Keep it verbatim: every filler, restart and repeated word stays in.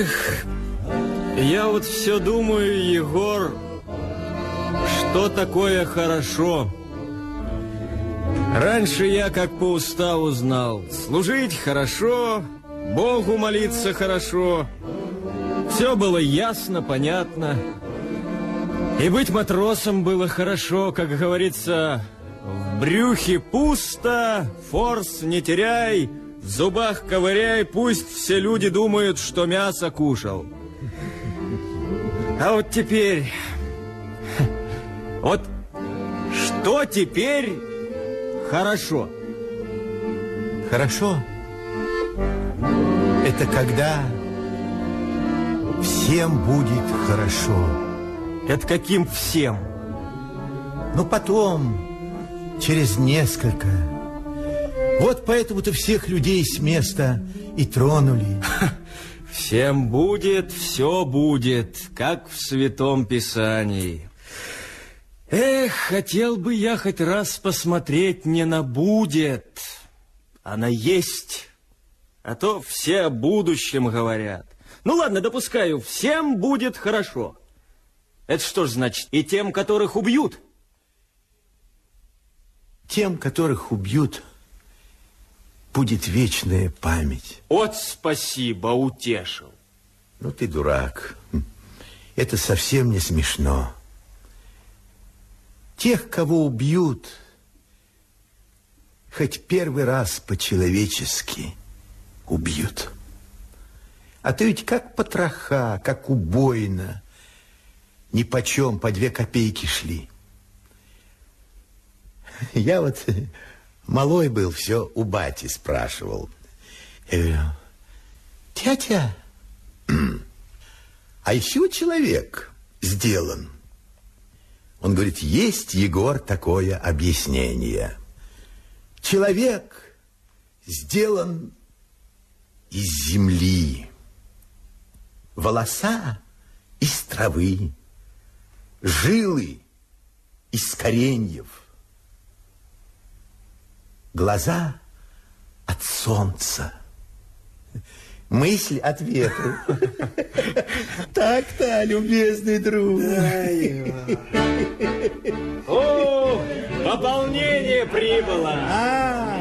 Эх, я вот все думаю, Егор, что такое хорошо. Раньше я как по уставу знал: служить хорошо, Богу молиться хорошо. Все было ясно, понятно. И быть матросом было хорошо, как говорится, в брюхе пусто, форс не теряй, в зубах ковыряй, пусть все люди думают, что мясо кушал. А вот теперь... Вот что теперь хорошо? Хорошо? Это когда всем будет хорошо. Это каким всем? Ну, потом, через несколько. Вот поэтому-то всех людей с места и тронули. Всем будет, все будет, как в Святом Писании. Эх, хотел бы я хоть раз посмотреть не на будет, а на есть. А то все о будущем говорят. Ну ладно, допускаю, всем будет хорошо. Это что ж значит, и тем, которых убьют? Тем, которых убьют, будет вечная память. Вот спасибо, утешил. Ну ты дурак. Это совсем не смешно. Тех, кого убьют, хоть первый раз по-человечески убьют. А то ведь как потроха, как убойно, нипочем по две копейки шли. Я вот малой был, все у бати спрашивал. Я говорю: тятя, а из чего человек сделан? Он говорит: есть, Егор, такое объяснение. Человек сделан из земли, волоса из травы, жилы из кореньев, глаза от солнца, мысль от ветру. Так-то, любезный друг. О, пополнение прибыло.